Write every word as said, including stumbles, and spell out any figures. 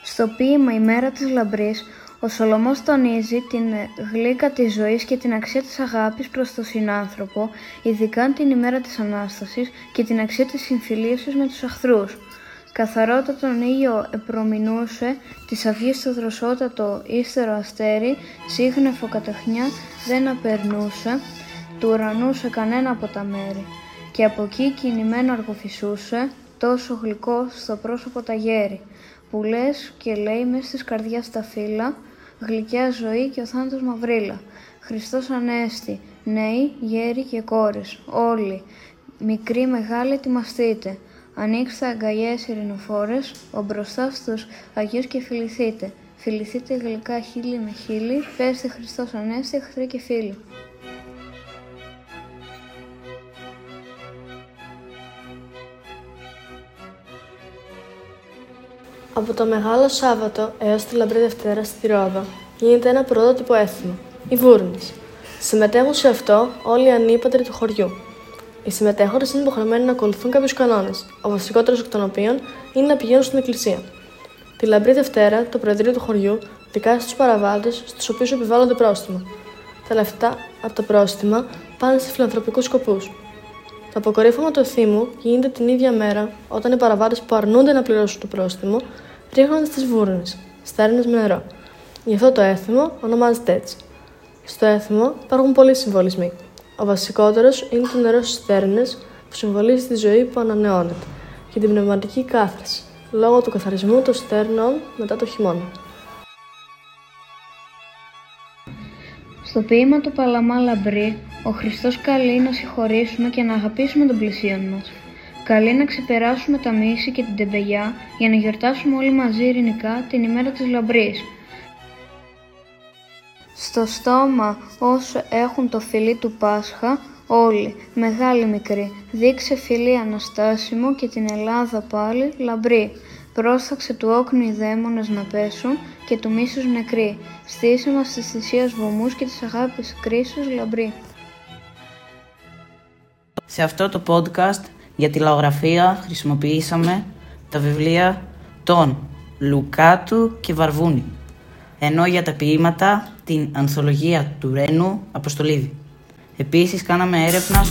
Στο ποίημα «Η μέρα της λαμπρής», ο Σολομός τονίζει την γλύκα της ζωής και την αξία της αγάπης προς τον συνάνθρωπο, ειδικά την ημέρα της Ανάστασης, και την αξία της συμφιλίωσης με τους εχθρούς. Καθαρότατον ήλιο επρομηνούσε, της αυγής το δροσότατο ύστερο αστέρι, σύγχνεφο καταχνιά δεν απερνούσε, του ουρανού σε κανένα από τα μέρη. Και από εκεί κινημένο αργοφυσούσε, τόσο γλυκό στο πρόσωπο τα γέρι, που λες και λέει μες της καρδιάς τα φύλλα, γλυκιά ζωή και ο θάνατος μαυρίλα. Χριστός Ανέστη, νέοι, γέροι και κόρες, όλοι, μικροί μεγάλοι ετοιμαστείτε. Ανοίξτε αγκαλιές ειρηνοφόρες, ο μπροστά στους Αγίους και φιληθείτε. Φιληθείτε γλυκά χείλη με χείλη, πέστε Χριστός Ανέστη, εχθροί και φίλοι. Από το Μεγάλο Σάββατο έως τη Λαμπρή Δευτέρα στη Ρόδο γίνεται ένα πρωτότυπο έθιμο, οι Βούρνες. Συμμετέχουν σε αυτό όλοι οι ανήπαντροι του χωριού. Οι συμμετέχοντες είναι υποχρεωμένοι να ακολουθούν κάποιους κανόνες, ο βασικότερος εκ των οποίων είναι να πηγαίνουν στην εκκλησία. Τη Λαμπρή Δευτέρα, το Προεδρείο του χωριού δικάζει τους παραβάτες, στους οποίους επιβάλλονται πρόστιμα. Τα λεφτά από τα πρόστιμα πάνε σε φιλανθρωπικούς σκοπούς. Το αποκορύφωμα του εθήμου γίνεται την ίδια μέρα, όταν οι παραβάτες που αρνούνται να πληρώσουν το πρόστιμο ρίχνονται στις βούρνες, στέρνες με νερό. Γι' αυτό το έθιμο ονομάζεται έτσι. Στο έθιμο υπάρχουν πολλοί συμβολισμοί. Ο βασικότερος είναι το νερό στις στέρνες, που συμβολίζει τη ζωή που ανανεώνεται, και την πνευματική κάθαρση, λόγω του καθαρισμού των στέρνων μετά το χειμώνα. Στο ποίημα του Παλαμά Λαμπρή, ο Χριστός καλεί να συγχωρήσουμε και να αγαπήσουμε τον πλησίον μας. Καλεί να ξεπεράσουμε τα μίση και την τεμπελιά για να γιορτάσουμε όλοι μαζί ειρηνικά την ημέρα της Λαμπρής. Στο στόμα όσο έχουν το φιλί του Πάσχα, όλοι, μεγάλοι μικροί, δείξε φιλί αναστάσιμο και την Ελλάδα πάλι λαμπρή. Πρόσταξε του όκνου οι δαίμονες να πέσουν και του μίσους νεκροί. Στήσε μας της θυσίας βωμούς και της αγάπης κρίσους λαμπρή. Σε αυτό το podcast για τη λαογραφία χρησιμοποιήσαμε τα βιβλία των Λουκάτου και Βαρβούνη, ενώ για τα ποίηματα την ανθολογία του Ρένου Αποστολίδη. Επίσης κάναμε έρευνα